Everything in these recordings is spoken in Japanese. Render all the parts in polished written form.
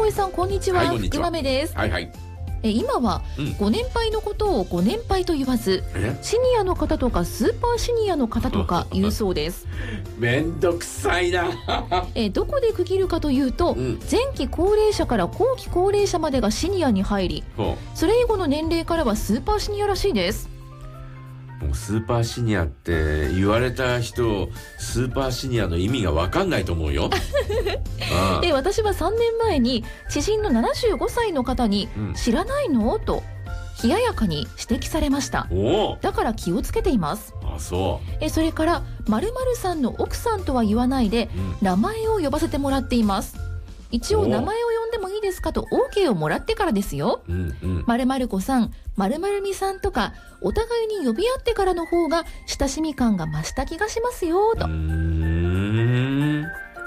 大江さんこんにちは、福豆です。 はいはい。 今はご年配のことをご年配と言わず、シニアの方とかスーパーシニアの方とか言うそうです。 めんどくさいなどこで区切るかというと、前期高齢者から後期高齢者までがシニアに入り、それ以後の年齢からはスーパーシニアらしいです。 もうスーパーシニアって言われた人、スーパーシニアの意味が分かんないと思うよ私は3年前に知人の75歳の方に、知らないのと冷ややかに指摘されました。だから気をつけています。 あ、そう。 それから〇〇さんの奥さんとは言わないで、名前を呼ばせてもらっています。一応名前を呼んでもいいですかと OK をもらってからですよ。〇〇子さん、〇〇みさんとかお互いに呼び合ってからの方が親しみ感が増した気がしますよと。 何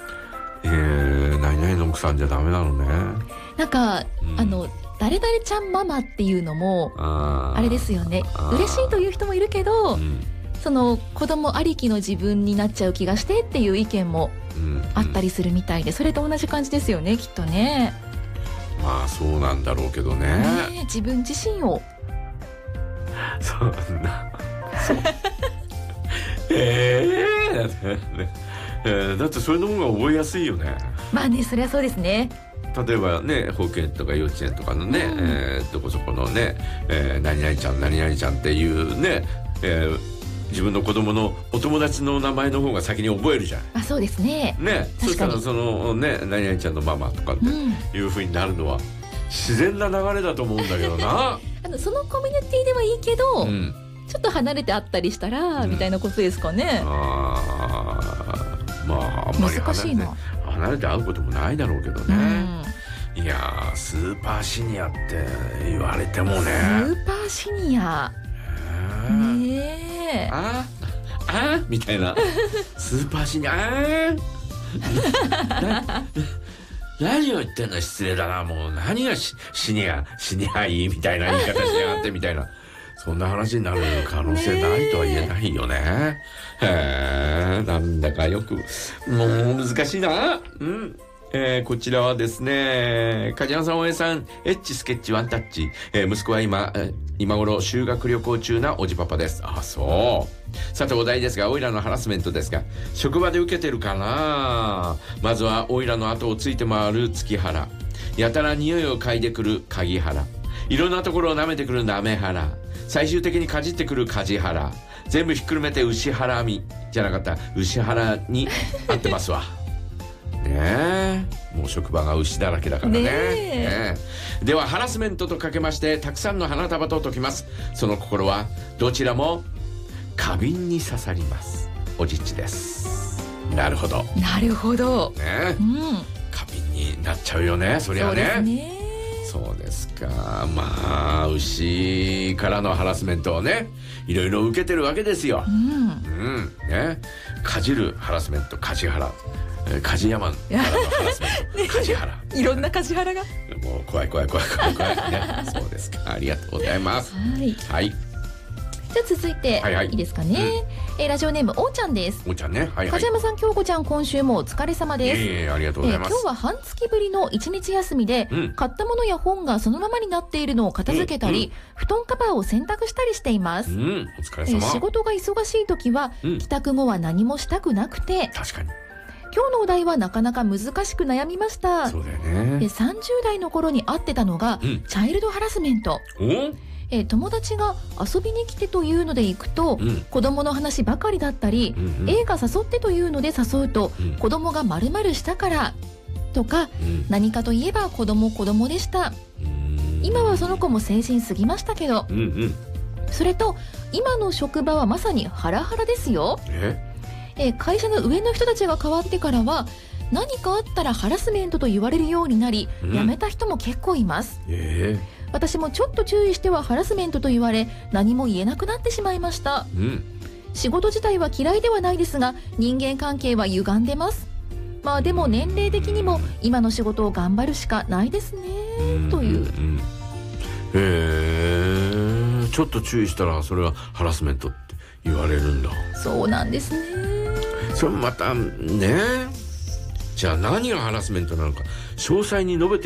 々の奥さんじゃダメなのね。 なんか、誰々ちゃんママっていうのもあれですよね。嬉しいという人もいるけど、その子供ありきの自分になっちゃう気がしてっていう意見もあったりするみたいで、それと同じ感じですよね、きっとね。 まあそうなんだろうけどね。 自分自身をそんなそうだってそれの方が覚えやすいよね。 まあね、それはそうですね。 例えばね、保育園とか幼稚園とかのね、どこそこのね、何々ちゃん何々ちゃんっていうね、自分の子供のお友達の名前の方が先に覚えるじゃん。 あ、そうですね。 そしたらそのね、何々ちゃんのママとかっていう風になるのは自然な流れだと思うんだけどなそのコミュニティではいいけど、ちょっと離れてあったりしたら、みたいなことですかね。 まああんまり離れて会うこともないだろうけどね。いやー、スーパーシニアって言われてもね。スーパーシニアねえ、 みたいなスーパーシニア何を言ってんの、失礼だな、もう何がシニアいいみたいな言い方しやがってみたいな、そんな話になる可能性ないとは言えないよね。なんだかよくもう難しいな。こちらはですね、梶山さん、大江さん、エッチスケッチワンタッチ、息子は今頃修学旅行中なおじパパです。あ、そう。さてお題ですが、オイラのハラスメントですが、職場で受けてるかな。まずはオイラの後をついて回る月原、やたら匂いを嗅いでくる鍵原、いろんなところを舐めてくる舐め原、最終的にかじってくる梶原、全部ひっくるめて牛原みじゃなかった、牛原に合ってますわねえ、もう職場が牛だらけだからね。ではハラスメントとかけまして、たくさんの花束と解きます。その心はどちらも花瓶に刺さります。おじっちです。なるほどなるほどね、花瓶になっちゃうよね、そりゃね。そうですか。まあ牛からのハラスメントをね、いろいろ受けてるわけですよ。ね、かじるハラスメント、梶原、梶山からのハラスメント梶原、 いろんな梶原がもう怖いね。そうですか、ありがとうございます。はい。 じゃあ続いて、いいですかね。ラジオネームおーちゃんです。 おーちゃんね。 梶山さん、京子ちゃん、今週もお疲れ様です。 ありがとうございます。 今日は半月ぶりの1日休みで、買ったものや本がそのままになっているのを片付けたり、布団カバーを洗濯したりしています。 お疲れ様。 仕事が忙しい時は、帰宅後は何もしたくなくて、 確かに今日のお題はなかなか難しく悩みました。 そうだよね。 30代の頃に会ってたのが、チャイルドハラスメント。友達が遊びに来てというので行くと、子供の話ばかりだったり、映画誘ってというので誘うと、子供が〇〇したからとか、何かといえば子供でした。今はその子も成人過ぎましたけど、それと今の職場はまさにハラハラですよ。会社の上の人たちが変わってからは、何かあったらハラスメントと言われるようになり、辞めた人も結構います。私もちょっと注意してはハラスメントと言われ、何も言えなくなってしまいました。仕事自体は嫌いではないですが、人間関係は歪んでます。まあでも年齢的にも今の仕事を頑張るしかないですね、という。 ちょっと注意したらそれはハラスメントって言われるんだ。 そうなんですね。 それまたね、じゃあ何がハラスメントなのか詳細に述べて